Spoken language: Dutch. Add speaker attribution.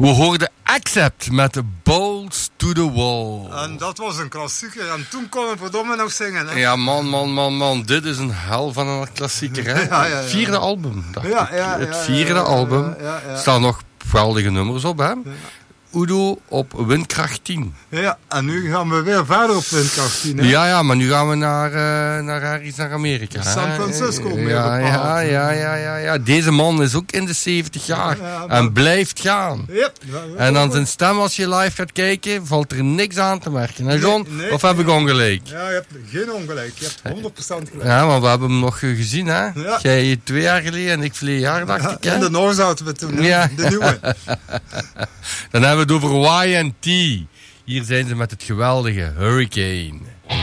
Speaker 1: We hoorden Accept met de Balls to the Wall.
Speaker 2: En dat was een klassieker. En toen kon we verdomme nog zingen. Hè?
Speaker 1: Ja, man. Dit is een hel van een klassieker. Hè?
Speaker 2: Ja.
Speaker 1: Het vierde album, dacht ik. Het vierde
Speaker 2: ja,
Speaker 1: album.
Speaker 2: ja.
Speaker 1: Staan nog geweldige nummers op, hè? Ja. Udo op Windkracht 10.
Speaker 2: Ja, en nu gaan we weer verder op Windkracht 10. Hè?
Speaker 1: Ja, maar nu gaan we naar Amerika.
Speaker 2: San Francisco.
Speaker 1: Ja. Deze man is ook in de 70 jaar en blijft gaan.
Speaker 2: Yep.
Speaker 1: En aan zijn stem, als je live gaat kijken, valt er niks aan te merken. Hè, John? Of heb ik ongelijk?
Speaker 2: Ja, je hebt geen ongelijk. Je hebt 100% gelijk.
Speaker 1: Ja, maar we hebben hem nog gezien, hè?
Speaker 2: Ja.
Speaker 1: Jij 2 jaar geleden en ik verleden jaar, dacht ik. Hè?
Speaker 2: In de Noord zouden we toen, de nieuwe.
Speaker 1: Dan hebben we het over YNT. Hier zijn ze met het geweldige Hurricane.